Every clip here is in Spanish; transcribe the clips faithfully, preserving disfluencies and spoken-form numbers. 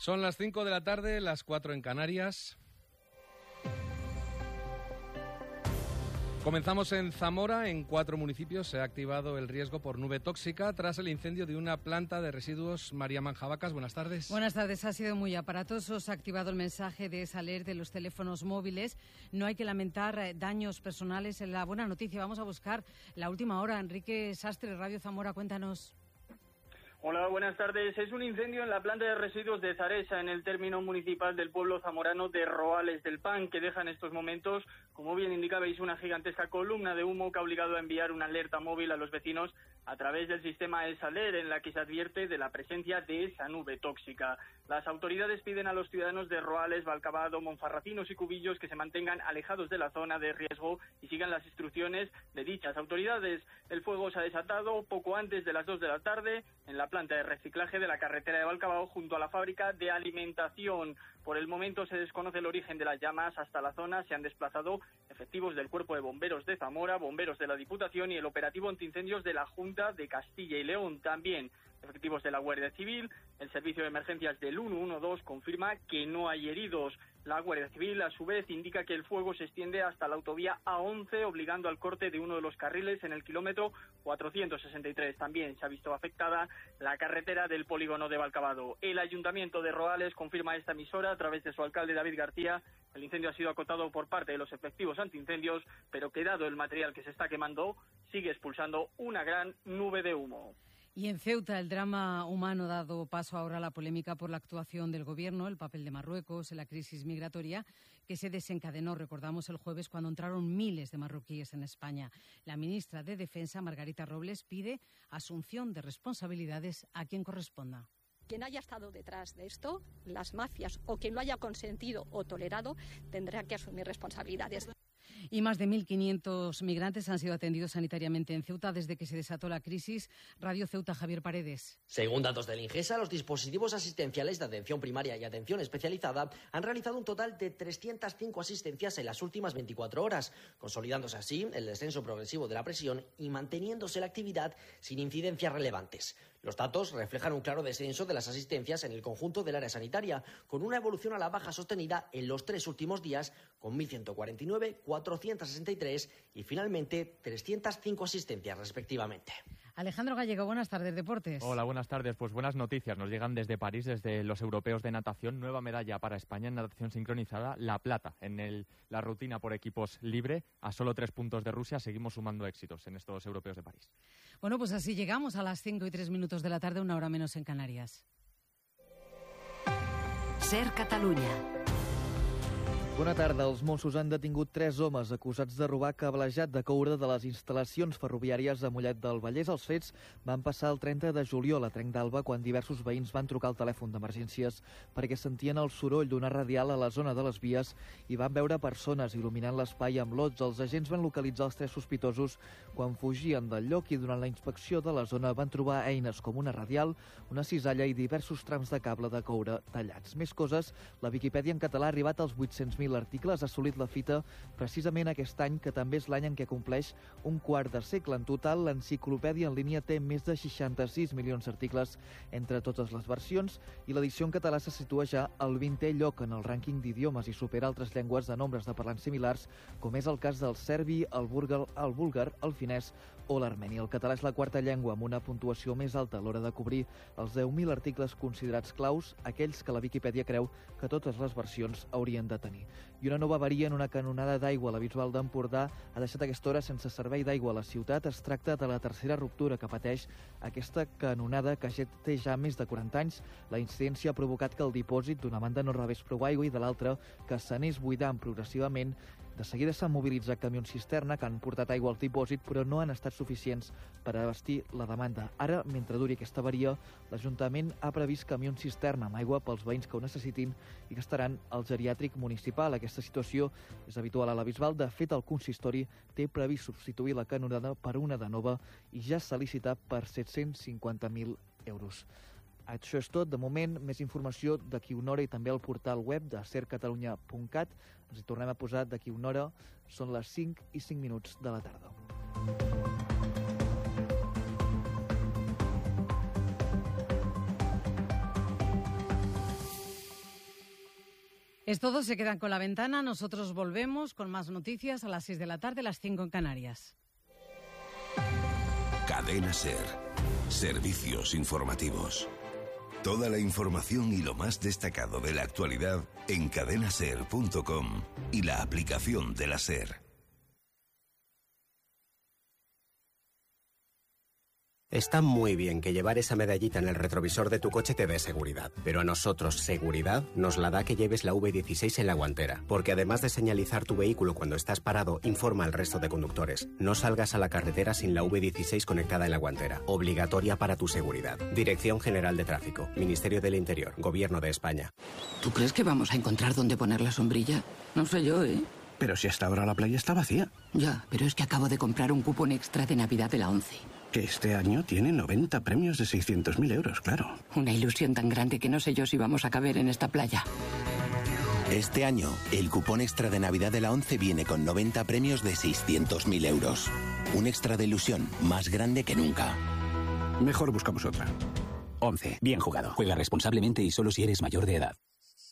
Son las cinco de la tarde, las cuatro en Canarias. Comenzamos en Zamora. En cuatro municipios se ha activado el riesgo por nube tóxica tras el incendio de una planta de residuos. María Manjabacas, buenas tardes. Buenas tardes. Ha sido muy aparatoso. Se ha activado el mensaje de esa alerta de los teléfonos móviles. No hay que lamentar daños personales. La buena noticia, vamos a buscar la última hora. Enrique Sastre, Radio Zamora, cuéntanos. Hola, buenas tardes. Es un incendio en la planta de residuos de Zaresa, en el término municipal del pueblo zamorano de Roales del Pan, que deja en estos momentos, como bien indicabais, una gigantesca columna de humo que ha obligado a enviar una alerta móvil a los vecinos a través del sistema ESALER, en la que se advierte de la presencia de esa nube tóxica. Las autoridades piden a los ciudadanos de Roales, Valcabado, Monfarracinos y Cubillos que se mantengan alejados de la zona de riesgo y sigan las instrucciones de dichas autoridades. El fuego se ha desatado poco antes de las dos de la tarde en la planta de reciclaje de la carretera de Valcabado junto a la fábrica de alimentación. Por el momento se desconoce el origen de las llamas. Hasta la zona se han desplazado efectivos del Cuerpo de Bomberos de Zamora, bomberos de la Diputación y el operativo antiincendios de la Junta de Castilla y León. También efectivos de la Guardia Civil. El servicio de emergencias del uno uno dos confirma que no hay heridos. La Guardia Civil, a su vez, indica que el fuego se extiende hasta la autovía A once, obligando al corte de uno de los carriles en el kilómetro cuatrocientos sesenta y tres. También se ha visto afectada la carretera del polígono de Valcabado. El Ayuntamiento de Roales confirma a esta emisora, a través de su alcalde David García, el incendio ha sido acotado por parte de los efectivos antiincendios, pero que dado el material que se está quemando, sigue expulsando una gran nube de humo. Y en Ceuta, el drama humano ha dado paso ahora a la polémica por la actuación del Gobierno, el papel de Marruecos en la crisis migratoria que se desencadenó, recordamos, el jueves cuando entraron miles de marroquíes en España. La ministra de Defensa, Margarita Robles, pide asunción de responsabilidades a quien corresponda. Quien haya estado detrás de esto, las mafias o quien lo haya consentido o tolerado, tendrá que asumir responsabilidades. Y más de mil quinientos migrantes han sido atendidos sanitariamente en Ceuta desde que se desató la crisis. Radio Ceuta, Javier Paredes. Según datos del Ingesa, los dispositivos asistenciales de atención primaria y atención especializada han realizado un total de trescientas cinco asistencias en las últimas veinticuatro horas, consolidándose así el descenso progresivo de la presión y manteniéndose la actividad sin incidencias relevantes. Los datos reflejan un claro descenso de las asistencias en el conjunto del área sanitaria, con una evolución a la baja sostenida en los tres últimos días, con mil ciento cuarenta y nueve, cuatrocientos sesenta y tres y finalmente trescientas cinco asistencias respectivamente. Alejandro Gallego, buenas tardes, Deportes. Hola, buenas tardes. Pues buenas noticias. Nos llegan desde París, desde los europeos de natación. Nueva medalla para España en natación sincronizada, la plata en el, la rutina por equipos libre. A solo tres puntos de Rusia seguimos sumando éxitos en estos europeos de París. Bueno, pues así llegamos a las cinco y tres minutos de la tarde, una hora menos en Canarias. Ser Catalunya. Bona tarda. Els Mossos han detingut tres homes acusats de robar cablejat de coure de les instal·lacions ferroviàries a Mollet del Vallès. Els fets van passar el trenta de juliol a Trenc d'Alba, quan diversos veïns van trucar al telèfon d'emergències perquè sentien el soroll d'una radial a la zona de les vies i van veure persones il·luminant l'espai amb lots. Els agents van localitzar els tres sospitosos quan fugien del lloc i durant la inspecció de la zona van trobar eines com una radial, una cisalla i diversos trams de cable de coure tallats. Més coses, la Viquipèdia en català ha arribat als vuit-cents mil articles, ha assolit la fita precisament aquest any, que també és l'any en què compleix un quart de segle. En total, l'enciclopèdia en línia té més de seixanta-sis milions d'articles entre totes les versions i l'edició en català se situa ja al vintè lloc en el rànquing d'idiomes i supera altres llengües de nombres de parlants similars, com és el cas del serbi, el búlgar, el, búlgar, el finès o l'armeni. El català és la quarta llengua amb una puntuació més alta a l'hora de cobrir els deu mil articles considerats claus, aquells que la Viquipèdia creu que totes les versions haurien de tenir. I una nova avaria en una canonada d'aigua a la Bisbal d'Empordà ha deixat aquesta hora sense servei d'aigua a la ciutat. Es tracta de la tercera ruptura que pateix aquesta canonada, que ja té ja més de quaranta anys. La incidència ha provocat que el dipòsit d'una banda no rebés prou aigua i de l'altra que s'anés buidant progressivament. De seguida s'han mobilitzat camions cisterna que han portat aigua al dipòsit, però no han estat suficients per abastir la demanda. Ara, mentre duri aquesta avaria, l'Ajuntament ha previst camions cisterna amb aigua pels veïns que ho necessitin i que estaran al geriàtric municipal. Aquesta situació és habitual a la Bisbal. De fet, el consistori té previst substituir la canonada per una de nova i ja s'ha licitat per set-cents cinquanta mil euros. Això és tot. De moment, més informació d'aquí una hora i també al portal web de ser catalunya punt cat. Ens hi tornem a posar d'aquí una hora. Són les cinc i cinc minuts de la tarda. Es todo, se quedan con La Ventana. Nosotros volvemos con más noticias a las seis de la tarde, las cinco en Canarias. Cadena SER. Servicios informativos. Toda la información y lo más destacado de la actualidad en cadena ser punto com y la aplicación de la SER. Está muy bien que llevar esa medallita en el retrovisor de tu coche te dé seguridad, pero a nosotros seguridad nos la da que lleves la V dieciséis en la guantera, porque además de señalizar tu vehículo cuando estás parado, informa al resto de conductores. No salgas a la carretera sin la V dieciséis conectada en la guantera, obligatoria para tu seguridad. Dirección General de Tráfico, Ministerio del Interior, Gobierno de España. ¿Tú crees que vamos a encontrar dónde poner la sombrilla? No sé yo, ¿eh? Pero si hasta ahora la playa está vacía. Ya, pero es que acabo de comprar un cupón extra de Navidad de la ONCE. Que este año tiene noventa premios de seiscientos mil euros, claro. Una ilusión tan grande que no sé yo si vamos a caber en esta playa. Este año, el cupón extra de Navidad de la ONCE viene con noventa premios de seiscientos mil euros. Un extra de ilusión más grande que nunca. Mejor buscamos otra. ONCE. Bien jugado. Juega responsablemente y solo si eres mayor de edad.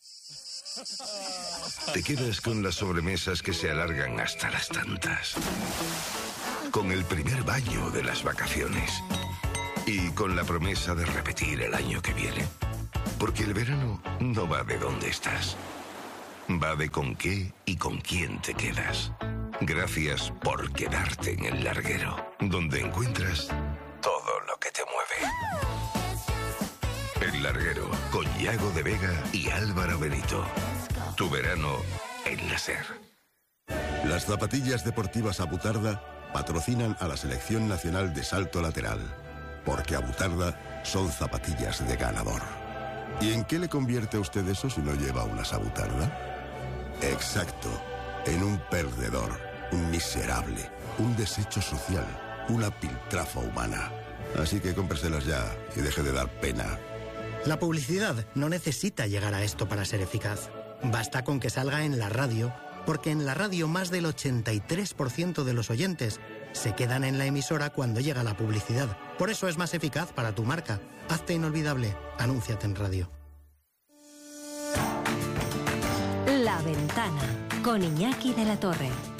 Te quedas con las sobremesas que se alargan hasta las tantas. Con el primer baño de las vacaciones. Y con la promesa de repetir el año que viene. Porque el verano no va de dónde estás. Va de con qué y con quién te quedas. Gracias por quedarte en el larguero, donde encuentras todo lo que te mueve. El Larguero, con Yago de Vega y Álvaro Benito. Tu verano en la SER. Las zapatillas deportivas Abutarda patrocinan a la Selección Nacional de Salto Lateral, porque Abutarda son zapatillas de ganador. ¿Y en qué le convierte a usted eso si no lleva unas Abutarda? Exacto, en un perdedor, un miserable, un desecho social, una piltrafa humana. Así que cómpreselas ya y deje de dar pena. La publicidad no necesita llegar a esto para ser eficaz. Basta con que salga en la radio, porque en la radio más del ochenta y tres por ciento de los oyentes se quedan en la emisora cuando llega la publicidad. Por eso es más eficaz para tu marca. Hazte inolvidable. Anúnciate en radio. La Ventana, con Iñaki de la Torre.